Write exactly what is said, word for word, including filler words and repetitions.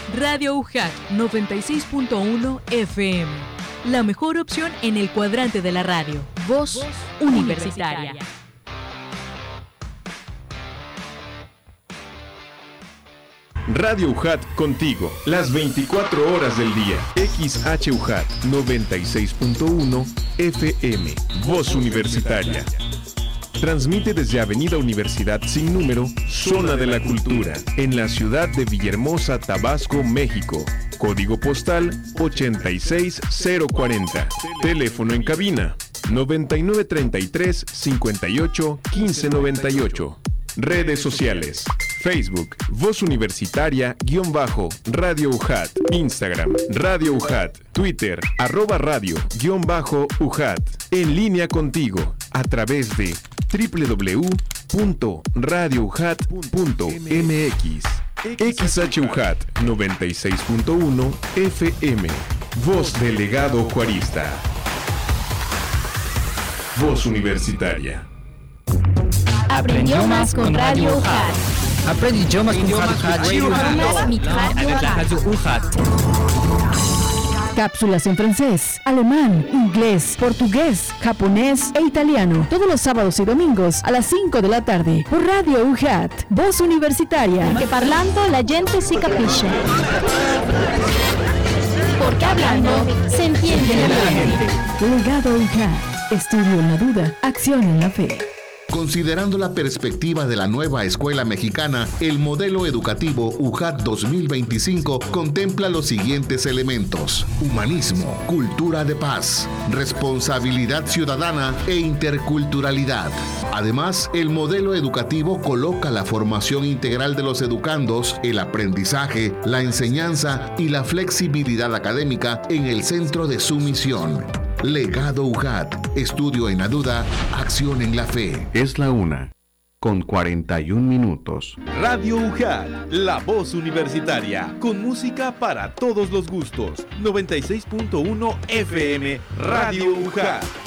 Radio U J A T noventa y seis punto uno F M. La mejor opción en el cuadrante de la radio. Voz, Voz universitaria. universitaria. Radio U J A T contigo, las veinticuatro horas del día. X H U J A T noventa y seis punto uno F M, Voz Universitaria. Transmite desde Avenida Universidad sin número, Zona de la Cultura, en la ciudad de Villahermosa, Tabasco, México. Código postal ochenta y seis cero cuarenta. Teléfono en cabina noventa y nueve treinta y tres cincuenta y ocho quince noventa y ocho. Redes sociales: Facebook, Voz Universitaria, guión bajo, Radio U J A T. Instagram, Radio U J A T. Twitter, arroba radio, guión bajo, U J A T. En línea contigo, a través de doble u doble u doble u punto radio u j a t punto m x. X H U J A T noventa y seis punto uno F M. Voz Delegado Juarista. Voz Universitaria. Aprendió más con Radio U J A T. Aprende idiomas com Radio U J A T. Cápsulas en francés, alemán, inglés, portugués, japonés e italiano. Todos los sábados y domingos a las cinco de la tarde por Radio U J A T, Voz Universitaria. Porque parlando la gente si capisce. Porque hablando se entiende la gente. Legado U J A T. Estudio en la duda, acción en la fe. Considerando la perspectiva de la nueva escuela mexicana, el modelo educativo U J A T dos mil veinticinco contempla los siguientes elementos: humanismo, cultura de paz, responsabilidad ciudadana e interculturalidad. Además, el modelo educativo coloca la formación integral de los educandos, el aprendizaje, la enseñanza y la flexibilidad académica en el centro de su misión. Legado U J A T. Estudio en la duda, acción en la fe. Es la una, con cuarenta y un minutos. Radio U J A T, la voz universitaria, con música para todos los gustos. noventa y seis punto uno F M, Radio U J A T.